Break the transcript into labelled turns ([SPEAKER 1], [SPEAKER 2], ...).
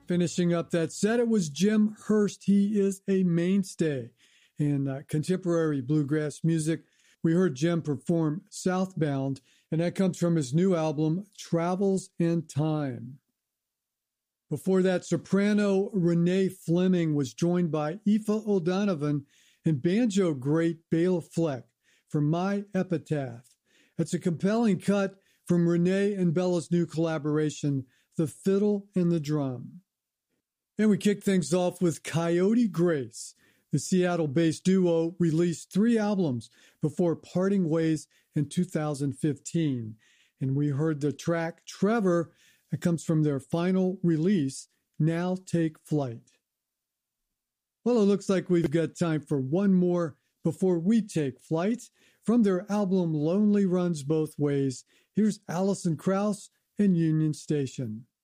[SPEAKER 1] Finishing up that set, it was Jim Hurst. He is a mainstay in contemporary bluegrass music. We heard Jim perform Southbound, and that comes from his new album, Travels in Time. Before that, soprano Renee Fleming was joined by Aoife O'Donovan and banjo great Bela Fleck for My Epitaph. It's a compelling cut from Renee and Bela's new collaboration, The Fiddle and the Drum. And we kick things off with Coyote Grace. The Seattle-based duo released 3 albums before parting ways in 2015. And we heard the track Trevor that comes from their final release, Now Take Flight. Well, it looks like we've got time for one more before we take flight. From their album Lonely Runs Both Ways, here's Alison Krauss and Union Station.